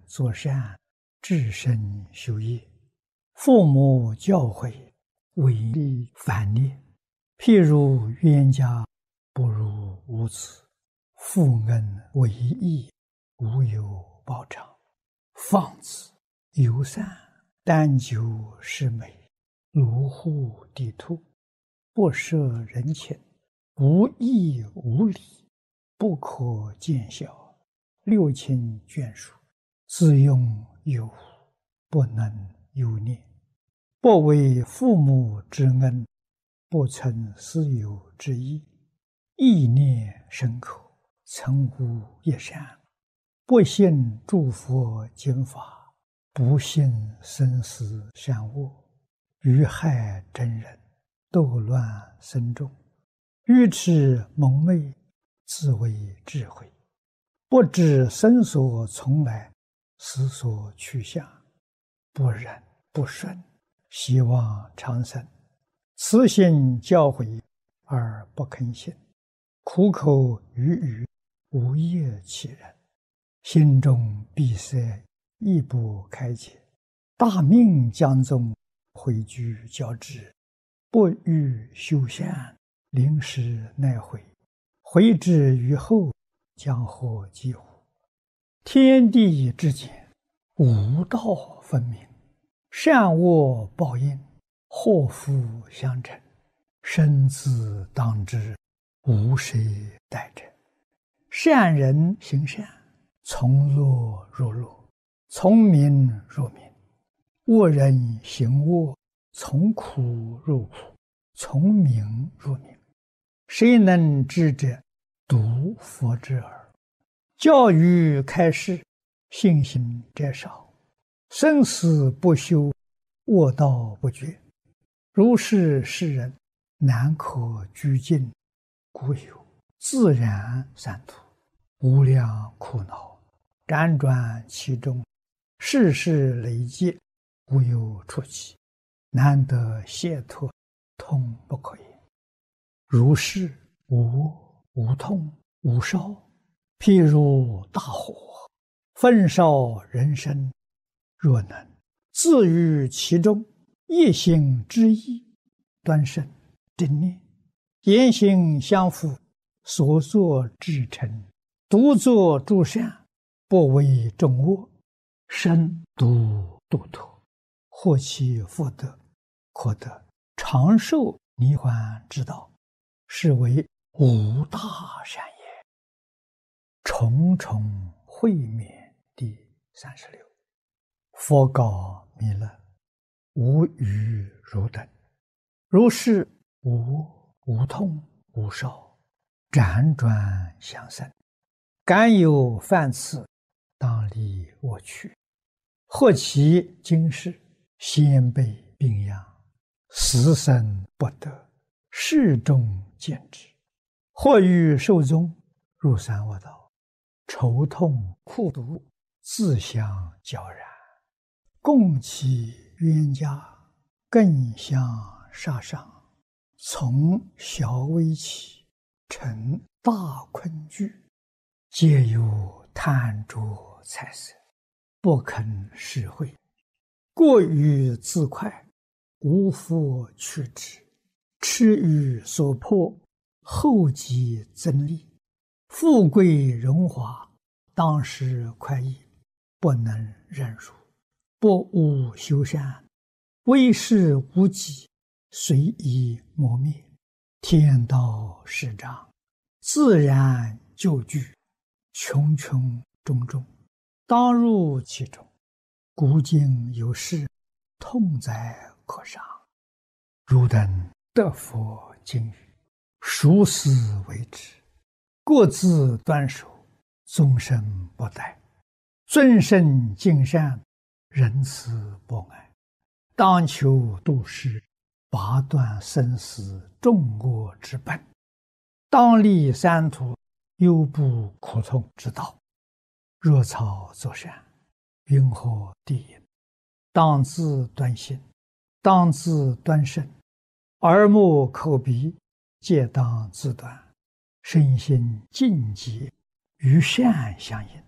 作善，至身修业。父母教诲，违逆反逆。譬如冤家不如无子，父恩为义，无有报偿。放子游散，但求是美，如护地兔，不涉人情，无义无礼，不可见小，六亲眷属，自用有无，不能有念。不为父母之恩，不存私有之意，意念深刻，曾无一善。不信诸佛经法，不信生死善恶，愚害真人，斗乱僧众，愚痴蒙昧，自为智慧，不知生所从来，死所去向，不忍不顺，希望长生。慈心教诲而不肯信，苦口语语，无业其人，心中闭塞，亦不开解。大命将终，回居交织，不欲修善，临时奈悔，悔之于后，将获几乎？天地之间，无道分明，善恶报应，祸福相承，生自当之，无谁代者。善人行善，从乐入乐，从名入名；恶人行恶，从苦入苦，从名入名。谁能知者？独佛之耳。教育开示，信心者少，生死不休，恶道不绝。如是世人，难可居尽，故有自然三途，无量苦恼，辗转其中，世事累积，无有出期，难得解脱，痛不可言。如是无痛无烧，譬如大火，焚烧人身。若能自于其中，一心之意，端慎正念，言行相符，所作至诚，独作诸善，不为众恶，身独度脱，获其福德，可得长寿涅槃之道，是为无大善也。重重会面第36。佛告弥勒：无余汝等，如是无痛无烧，辗转相生，敢有犯次，当离我去。或其今世，先辈病殃，死生不得，世众见之。或欲寿终，入三恶道，愁痛苦毒，自相交然。共其冤家，更相杀伤，从小危起，成大困惧，皆有贪着财色，不肯施惠，过于自快，无复去之，痴于所迫，后继增利，富贵荣华，当时快意，不能忍辱，不务修善，为事无己，随意磨灭。天道始彰，自然就具，穷穷种种，当入其中。古今有事，痛哉可伤。汝等得佛经语，熟思为之，各自端守，终身不怠，尊圣敬善，仁慈博爱，当求度世，拔断生死众恶之本，当立三途，忧怖苦痛之道。若草作善，云何地也？当自端心，当自端身，耳目口鼻，皆当自端，身心净洁，与善相应，